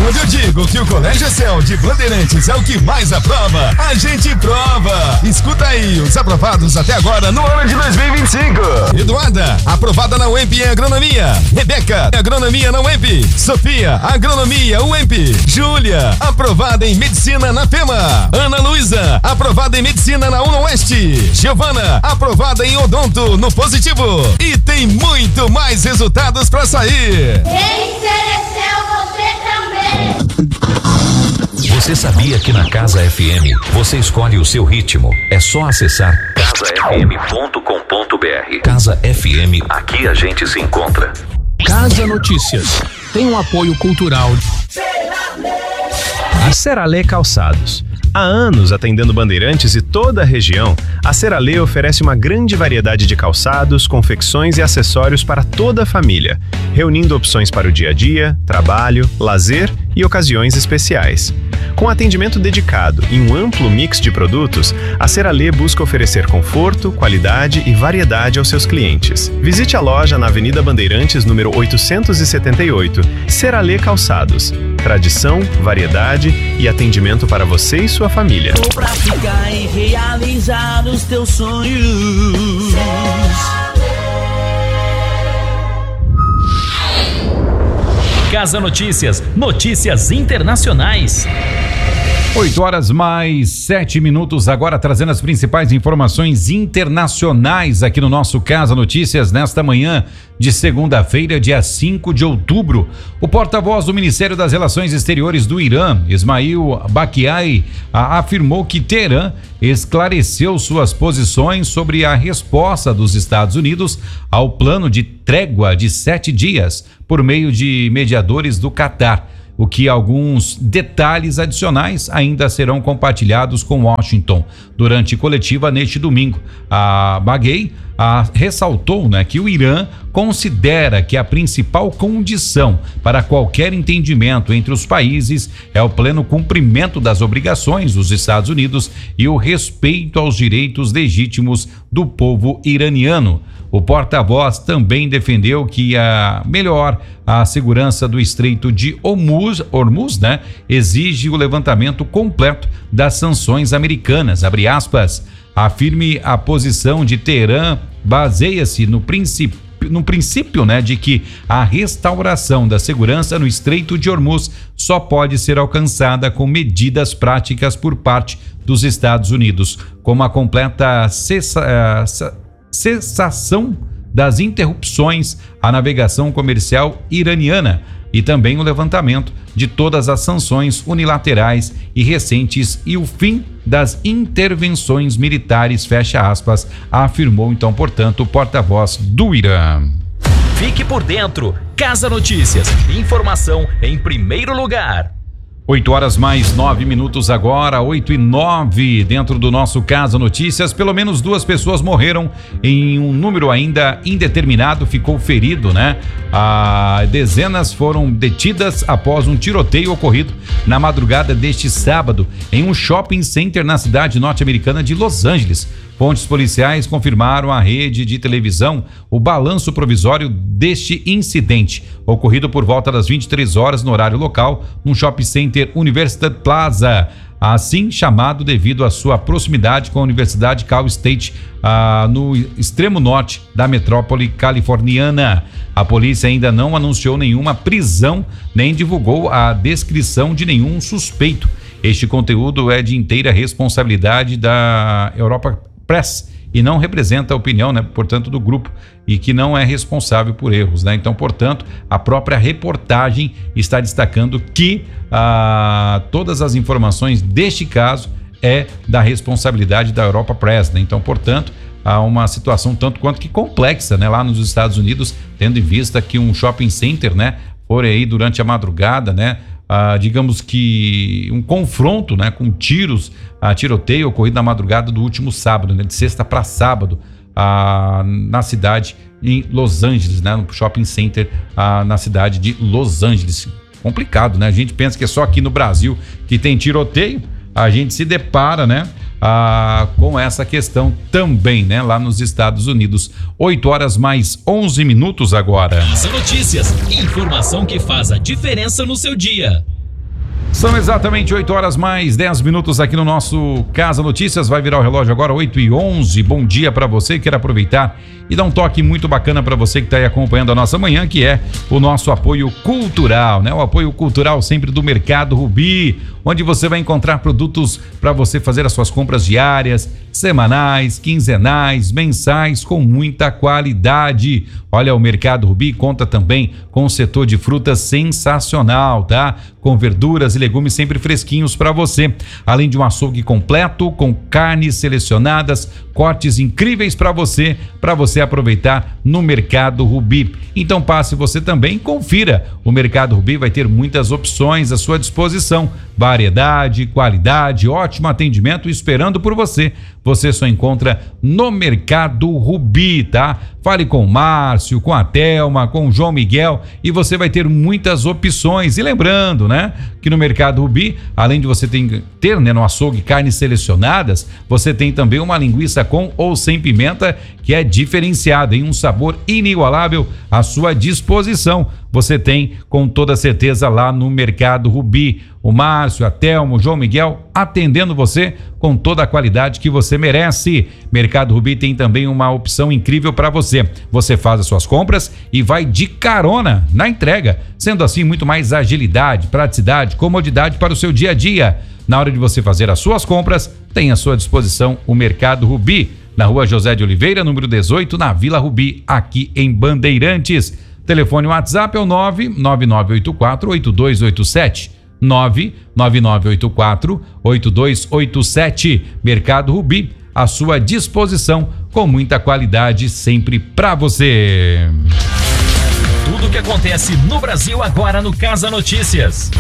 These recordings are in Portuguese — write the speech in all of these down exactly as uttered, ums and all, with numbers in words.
Quando eu digo que o Colégio Excel de Bandeirantes é o que mais aprova, a gente prova. Escuta aí os aprovados até agora no ano de dois mil e vinte e cinco. Eduarda, aprovada na U E M P em Agronomia. Rebeca, Agronomia na U E M P. Sofia, Agronomia U E M P. Júlia, aprovada em Medicina na FEMA. Ana Luísa, aprovada em Medicina na UNOeste. Giovana, aprovada em Odonto no Positivo. E tem muito mais resultados pra sair. Quem Excel, você também. Você sabia que na Casa F M você escolhe o seu ritmo? É só acessar casa f m ponto com ponto b r. Casa F M, aqui a gente se encontra. Casa Notícias tem um apoio cultural. A Seralê Calçados. Há anos atendendo Bandeirantes e toda a região, a Seralê oferece uma grande variedade de calçados, confecções e acessórios para toda a família, reunindo opções para o dia a dia, trabalho, lazer e ocasiões especiais. Com atendimento dedicado e um amplo mix de produtos, a Seralê busca oferecer conforto, qualidade e variedade aos seus clientes. Visite a loja na Avenida Bandeirantes, número oitocentos e setenta e oito. Seralê Calçados. Tradição, variedade e atendimento para você e sua família. Pra ficar e realizar os teus sonhos. Casa Notícias, notícias internacionais. oito horas mais sete minutos, agora trazendo as principais informações internacionais aqui no nosso Casa Notícias nesta manhã de segunda-feira, dia cinco de outubro. O porta-voz do Ministério das Relações Exteriores do Irã, Ismail Baqiai, afirmou que Teherã esclareceu suas posições sobre a resposta dos Estados Unidos ao plano de trégua de sete dias por meio de mediadores do Catar, o que alguns detalhes adicionais ainda serão compartilhados com Washington durante coletiva neste domingo. A Baghei a, ressaltou né, que o Irã considera que a principal condição para qualquer entendimento entre os países é o pleno cumprimento das obrigações dos Estados Unidos e o respeito aos direitos legítimos do povo iraniano. O porta-voz também defendeu que a melhor a segurança do Estreito de Hormuz, Hormuz, né, exige o levantamento completo das sanções americanas. Abre aspas. Afirme a posição de Teherã baseia-se no princípio no princípio, né, de que a restauração da segurança no Estreito de Hormuz só pode ser alcançada com medidas práticas por parte dos Estados Unidos, como a completa cessa, uh, cessação das interrupções à navegação comercial iraniana e também o levantamento de todas as sanções unilaterais e recentes e o fim das intervenções militares, fecha aspas, afirmou então, portanto, o porta-voz do Irã. Fique por dentro. Casa Notícias. Informação em primeiro lugar. oito horas mais nove minutos agora, oito e nove, dentro do nosso Casa Notícias. Pelo menos duas pessoas morreram em um número ainda indeterminado, ficou ferido, né? Ah, dezenas foram detidas após um tiroteio ocorrido na madrugada deste sábado em um shopping center na cidade norte-americana de Los Angeles. Fontes policiais confirmaram à rede de televisão o balanço provisório deste incidente, ocorrido por volta das vinte e três horas no horário local, num shopping center University Plaza, assim chamado devido à sua proximidade com a Universidade Cal State, ah, no extremo norte da metrópole californiana. A polícia ainda não anunciou nenhuma prisão, nem divulgou a descrição de nenhum suspeito. Este conteúdo é de inteira responsabilidade da Europa Press e não representa a opinião, né, portanto, do grupo e que não é responsável por erros, né? Então, portanto, a própria reportagem está destacando que ah, todas as informações deste caso é da responsabilidade da Europa Press, né? Então, portanto, há uma situação tanto quanto que complexa, né, lá nos Estados Unidos, tendo em vista que um shopping center, né, for aí durante a madrugada, né, Ah, digamos que um confronto, né, com tiros, a tiroteio ocorrido na madrugada do último sábado, né, de sexta para sábado, ah, na cidade em Los Angeles, né, no shopping center ah, na cidade de Los Angeles. Complicado, né? A gente pensa que é só aqui no Brasil que tem tiroteio, a gente se depara, né, ah, com essa questão também, né, lá nos Estados Unidos. oito horas mais onze minutos agora. Casa Notícias, informação que faz a diferença no seu dia. São exatamente oito horas mais dez minutos aqui no nosso Casa Notícias. Vai virar o relógio agora, oito e onze. Bom dia para você que quer aproveitar e dar um toque muito bacana para você que está aí acompanhando a nossa manhã, que é o nosso apoio cultural, né? O apoio cultural sempre do Mercado Rubi, onde você vai encontrar produtos para você fazer as suas compras diárias, semanais, quinzenais, mensais, com muita qualidade. Olha, o Mercado Rubi conta também com o setor de frutas sensacional, tá? Com verduras e legumes sempre fresquinhos para você. Além de um açougue completo, com carnes selecionadas, cortes incríveis para você, para você aproveitar no Mercado Rubi. Então passe você também, confira. O Mercado Rubi vai ter muitas opções à sua disposição. Variedade, qualidade, ótimo atendimento esperando por você. Você só encontra no Mercado Rubi, tá? Fale com o Márcio, com a Thelma, com o João Miguel e você vai ter muitas opções. E lembrando, né, que no Mercado Rubi, além de você ter, ter né, no açougue carnes selecionadas, você tem também uma linguiça com ou sem pimenta que é diferenciada em um sabor inigualável à sua disposição. Você tem com toda certeza lá no Mercado Rubi. O Márcio, a Thelma, o João Miguel atendendo você com toda a qualidade que você merece. Mercado Rubi tem também uma opção incrível para você. Você faz as suas compras e vai de carona na entrega, sendo assim muito mais agilidade, praticidade, comodidade para o seu dia a dia. Na hora de você fazer as suas compras, tem à sua disposição o Mercado Rubi, na Rua José de Oliveira, número dezoito, na Vila Rubi, aqui em Bandeirantes. Telefone WhatsApp é o nove nove nove oito quatro oito dois oito sete. nove nove nove oito quatro oito dois oito sete. Mercado Rubi, à sua disposição, com muita qualidade sempre para você. Tudo o que acontece no Brasil agora no Casa Notícias.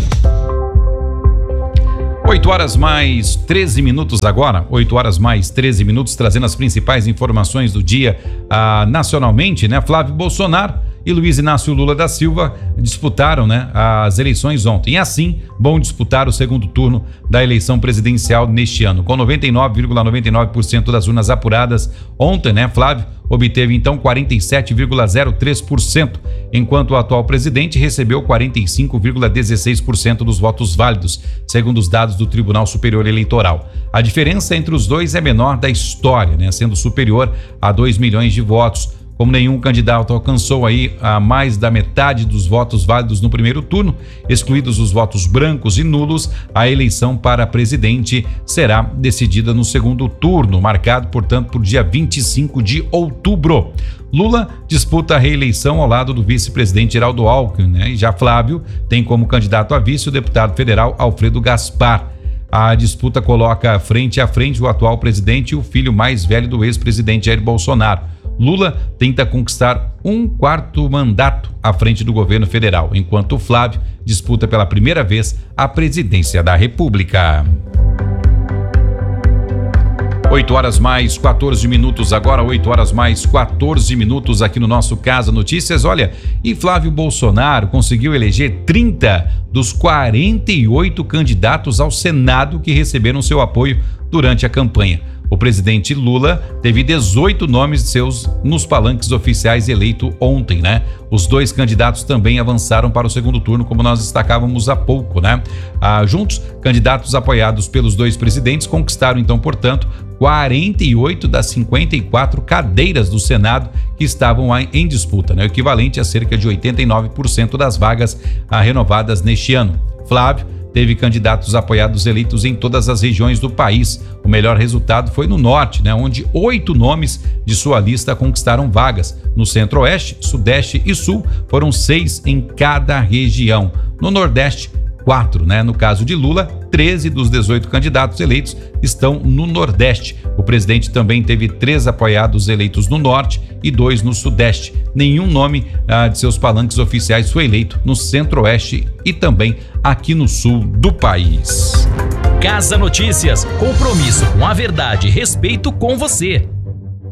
oito horas mais treze minutos agora, oito horas mais treze minutos, trazendo as principais informações do dia ah, nacionalmente, né? Flávio Bolsonaro e Luiz Inácio Lula da Silva disputaram, né, as eleições ontem. E assim vão disputar o segundo turno da eleição presidencial neste ano. Com noventa e nove vírgula noventa e nove por cento das urnas apuradas ontem, né, Flávio obteve então quarenta e sete vírgula zero três por cento, enquanto o atual presidente recebeu quarenta e cinco vírgula dezesseis por cento dos votos válidos, segundo os dados do Tribunal Superior Eleitoral. A diferença entre os dois é menor da história, né, sendo superior a dois milhões de votos. Como nenhum candidato alcançou aí a mais da metade dos votos válidos no primeiro turno, excluídos os votos brancos e nulos, a eleição para presidente será decidida no segundo turno, marcado, portanto, por dia vinte e cinco de outubro. Lula disputa a reeleição ao lado do vice-presidente Geraldo Alckmin, né? E já Flávio tem como candidato a vice o deputado federal Alfredo Gaspar. A disputa coloca frente a frente o atual presidente e o filho mais velho do ex-presidente Jair Bolsonaro. Lula tenta conquistar um quarto mandato à frente do governo federal, enquanto Flávio disputa pela primeira vez a presidência da República. oito horas mais quatorze minutos agora, oito horas mais quatorze minutos aqui no nosso Casa Notícias. Olha, e Flávio Bolsonaro conseguiu eleger trinta dos quarenta e oito candidatos ao Senado que receberam seu apoio durante a campanha. O presidente Lula teve dezoito nomes de seus nos palanques oficiais eleito ontem, né? Os dois candidatos também avançaram para o segundo turno, como nós destacávamos há pouco, né? Ah, juntos, candidatos apoiados pelos dois presidentes conquistaram, então, portanto, quarenta e oito das cinquenta e quatro cadeiras do Senado que estavam em disputa, né? O equivalente a cerca de oitenta e nove por cento das vagas ah, renovadas neste ano. Flávio teve candidatos apoiados eleitos em todas as regiões do país. O melhor resultado foi no norte, né, onde oito nomes de sua lista conquistaram vagas. No centro-oeste, sudeste e sul foram seis em cada região. No nordeste, quatro, né? No caso de Lula, treze dos dezoito candidatos eleitos estão no Nordeste. O presidente também teve três apoiados eleitos no Norte e dois no Sudeste. Nenhum nome ah, de seus palanques oficiais foi eleito no Centro-Oeste e também aqui no Sul do país. Casa Notícias, compromisso com a verdade e respeito com você.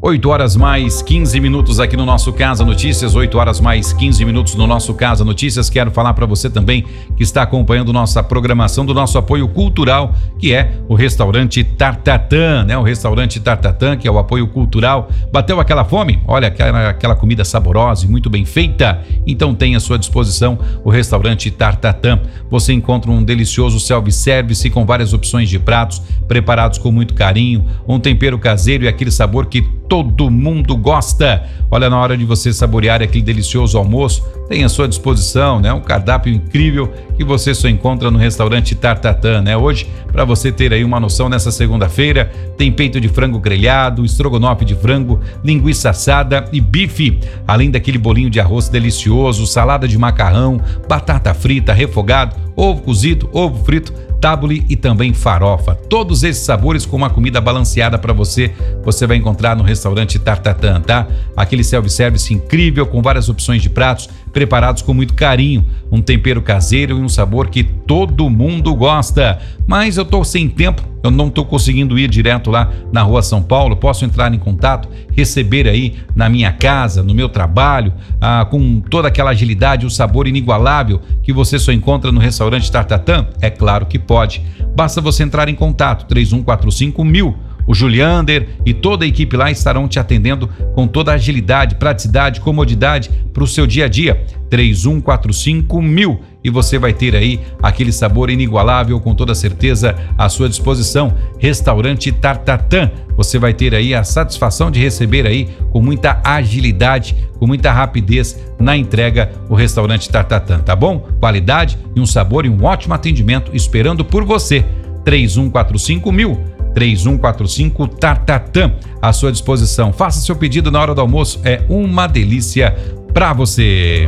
oito horas mais quinze minutos aqui no nosso Casa Notícias, oito horas mais quinze minutos no nosso Casa Notícias. Quero falar para você também que está acompanhando nossa programação do nosso apoio cultural, que é o restaurante Tartatã, né? O restaurante Tartatã, que é o apoio cultural. Bateu aquela fome? Olha, aquela, aquela comida saborosa e muito bem feita? Então tem à sua disposição o restaurante Tartatã. Você encontra um delicioso self-service com várias opções de pratos preparados com muito carinho, um tempero caseiro e aquele sabor que todo mundo gosta. Olha, na hora de você saborear aquele delicioso almoço, tem à sua disposição, né? Um cardápio incrível que você só encontra no restaurante Tartatã, né? Hoje, para você ter aí uma noção, nessa segunda-feira, tem peito de frango grelhado, estrogonofe de frango, linguiça assada e bife, além daquele bolinho de arroz delicioso, salada de macarrão, batata frita, refogado, ovo cozido, ovo frito, tabule e também farofa. Todos esses sabores com uma comida balanceada para você, você vai encontrar no restaurante Tartatã, tá? Aquele self-service incrível com várias opções de pratos preparados com muito carinho, um tempero caseiro e um sabor que todo mundo gosta. Mas eu tô sem tempo, eu não tô conseguindo ir direto lá na Rua São Paulo. Posso entrar em contato, receber aí na minha casa, no meu trabalho, ah, com toda aquela agilidade, o sabor inigualável que você só encontra no restaurante Tartatã? É claro que pode. Basta você entrar em contato, três um quatro cinco mil. O Juliander e toda a equipe lá estarão te atendendo com toda a agilidade, praticidade, comodidade para o seu dia a dia. três um quatro cinco mil e você vai ter aí aquele sabor inigualável, com toda certeza à sua disposição. Restaurante Tartatã. Você vai ter aí a satisfação de receber aí com muita agilidade, com muita rapidez na entrega, o restaurante Tartatã, tá bom? Qualidade e um sabor e um ótimo atendimento esperando por você. três um quatro cinco mil. três um quatro cinco Tartatã à sua disposição. Faça seu pedido na hora do almoço, é uma delícia para você.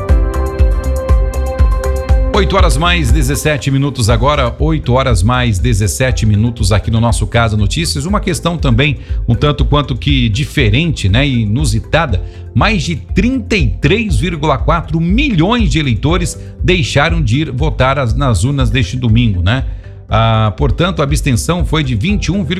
oito horas mais dezessete minutos agora, oito horas mais dezessete minutos aqui no nosso Casa Notícias. Uma questão também um tanto quanto que diferente, né, e inusitada. Mais de trinta e três vírgula quatro milhões de eleitores deixaram de ir votar nas urnas deste domingo, né? Ah, portanto, a abstenção foi de vinte e um vírgula